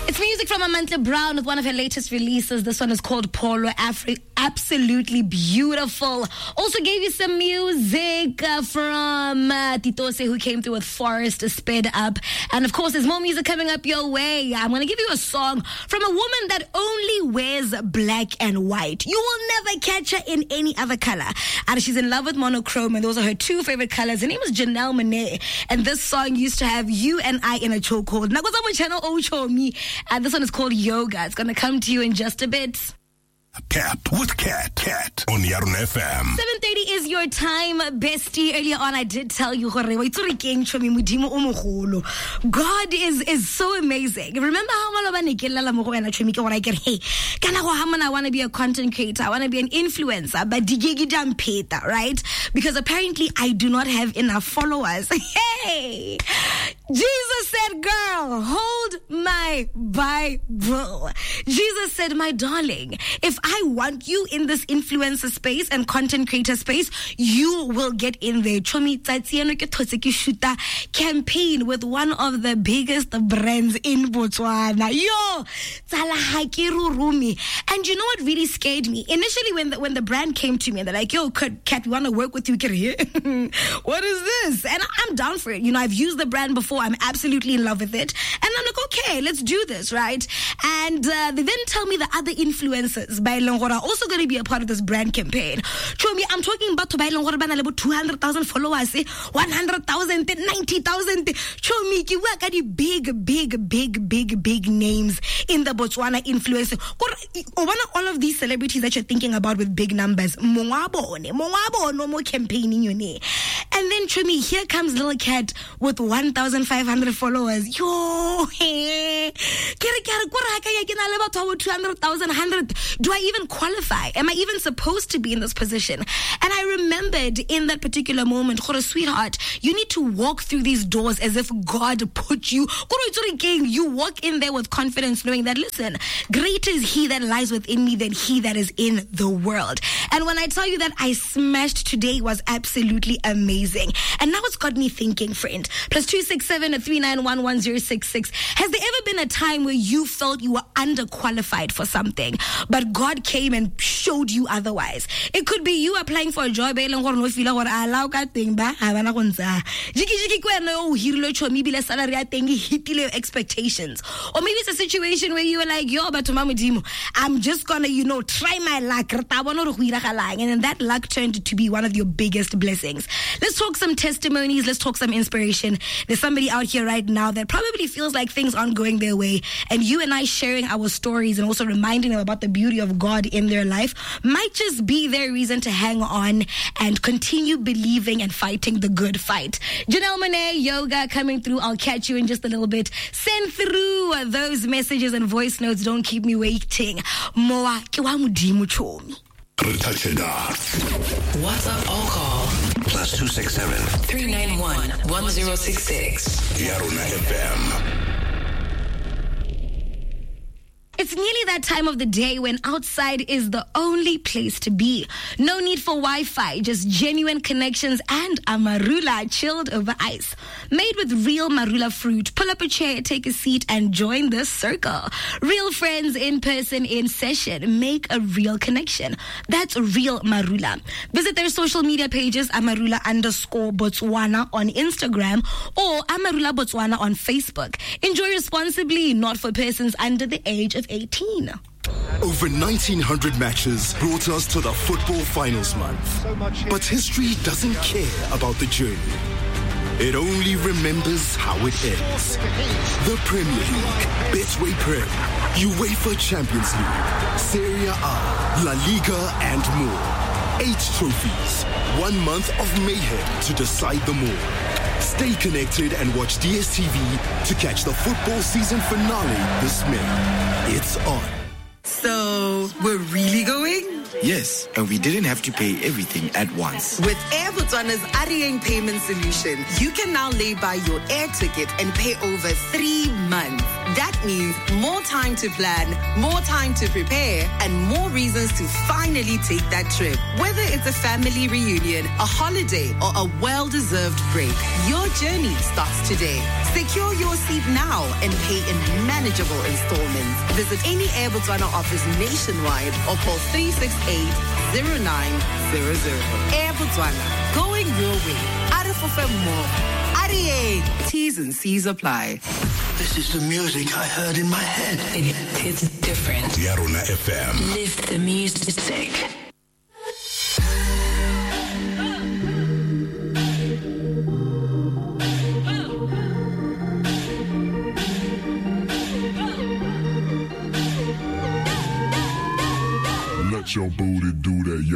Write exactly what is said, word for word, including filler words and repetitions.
It's music from Amantla Brown with one of her latest releases. This one is called Polo Afri. Absolutely beautiful. Also gave you some music uh, from uh, Titose, who came through with Forest Sped Up. And of course, there's more music coming up your way. I'm going to give you a song from a woman that only wears black and white. You will never catch her in any other color. And she's in love with monochrome, and those are her two favorite colors. Her name is Janelle Monáe, and this song used to have You and I in a chokehold. Now, what's up with channel Ocho Me? And this one is called Yoga. It's going to come to you in just a bit. Cat with Cat, Cat on Yarun F M. seven thirty is your time, bestie. Earlier on, I did tell you, God is, is so amazing. Remember how I hey, I want to be a content creator, I want to be an influencer, but digigidam peta, right? Because apparently I do not have enough followers. Hey, Jesus said, girl, hold my Bible. Jesus said, my darling, if I want you in this influencer space and content creator space, you will get in there. Chomi Shuta campaign with one of the biggest brands in Botswana. Yo, Rumi. And you know what really scared me? Initially, when the, when the brand came to me and they're like, yo, Kat, we want to work with you. What is this? And I'm down for it. You know, I've used the brand before. I'm absolutely in love with it. And I'm like, okay, let's do this, right? And uh, they then tell me the other influencers by Longora are also going to be a part of this brand campaign. Chomi, I'm talking about to buy Longora about two hundred thousand followers, one hundred thousand, ninety thousand. Chomi, you work at the big, big, big, big, big names in the Botswana influencer. All of these celebrities that you're thinking about with big numbers, Mongwabone, Mongwabone, no more campaigning, you know. And then Chomi, here comes Little Cat with one thousand five hundred followers. Yo, hey, two hundred thousand, one hundred. Do I even qualify? Am I even supposed to be in this position? And I remembered in that particular moment, sweetheart, you need to walk through these doors as if God put you. You walk in there with confidence, knowing that, listen, greater is He that lies within me than he that is in the world. And when I tell you that I smashed today, was absolutely amazing. And now it's got me thinking, friend. Plus two six seven three nine one one zero six six. Has there ever been a time where you felt you were underqualified for something, but God came and showed you otherwise? It could be you applying for a job, expectations, or maybe it's a situation where you were like, yo, but I'm just gonna, you know, try my luck, and then that luck turned to be one of your biggest blessings. Let's talk some testimonies. Let's talk some inspiration. There's somebody out here right now that probably feels like things aren't going their way, and you and I sharing our stories and also reminding them about the beauty of God in their life might just be their reason to hang on and continue believing and fighting the good fight. Janelle Monáe, Yoga, coming through. I'll catch you in just a little bit. Send through those messages and voice notes. Don't keep me waiting. Moa kiwa mudimu chomi. WhatsApp all call Plus two six seven three nine one one zero six six. Yarun F M. It's nearly that time of the day when outside is the only place to be. No need for Wi-Fi, just genuine connections and a marula chilled over ice. Made with real marula fruit. Pull up a chair, take a seat, and join the circle. Real friends in person in session. Make a real connection. That's real marula. Visit their social media pages, amarula underscore Botswana on Instagram or Amarula Botswana on Facebook. Enjoy responsibly, not for persons under the age of eighteen. Over nineteen hundred matches brought us to the football finals month. But history doesn't care about the journey. It only remembers how it ends. The Premier League, Betway Prem, UEFA Champions League, Serie A, La Liga, and more. Eight trophies, one month of mayhem to decide them all. Stay connected and watch D S T V to catch the football season finale this May. It's on. So, we're really going? Yes, and we didn't have to pay everything at once. With Air Botswana's Arieng payment solution, you can now lay by your air ticket and pay over three months. That means more time to plan, more time to prepare, and more reasons to finally take that trip. Whether it's a family reunion, a holiday, or a well-deserved break, your journey starts today. Secure your seat now and pay in manageable installments. Visit any Air Botswana office nationwide or call three six eight, zero nine zero zero. Air Botswana, going your way. Arifofem more. Ariye, T's and C's apply. This is the music I heard in my head. It, it's different. Yarona F M. Live the music. Let your booty do that.